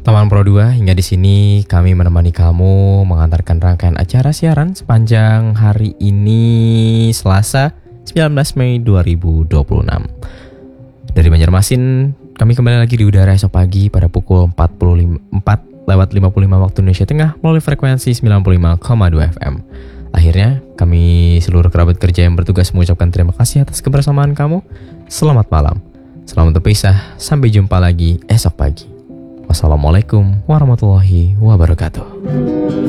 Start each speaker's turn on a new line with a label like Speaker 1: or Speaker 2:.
Speaker 1: Teman Pro 2, hingga di sini kami menemani kamu mengantarkan rangkaian acara siaran sepanjang hari ini Selasa 19 Mei 2026. Dari Banjarmasin, kami kembali lagi di udara esok pagi pada pukul 4:55 waktu Indonesia Tengah melalui frekuensi 95,2 FM. Akhirnya, kami seluruh kerabat kerja yang bertugas mengucapkan terima kasih atas kebersamaan kamu. Selamat malam, selamat berpisah, sampai jumpa lagi esok pagi. Wassalamualaikum warahmatullahi wabarakatuh.